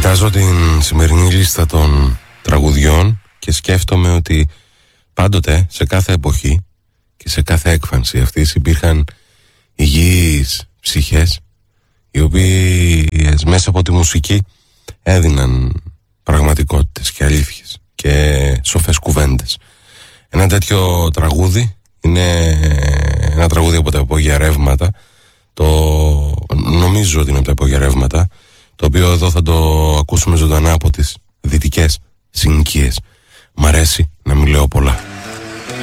Κοιτάζω την σημερινή λίστα των τραγουδιών και σκέφτομαι ότι πάντοτε σε κάθε εποχή και σε κάθε έκφανση αυτής υπήρχαν υγιείς ψυχές οι οποίες μέσα από τη μουσική έδιναν πραγματικότητες και αλήθειες και σοφές κουβέντες. Ένα τέτοιο τραγούδι είναι ένα τραγούδι από τα υπόγεια ρεύματα, νομίζω ότι είναι από τα υπόγεια ρεύματα, το οποίο εδώ θα το ακούσουμε ζωντανά από τις δυτικές συνοικίες. Μ' αρέσει να μην λέω πολλά.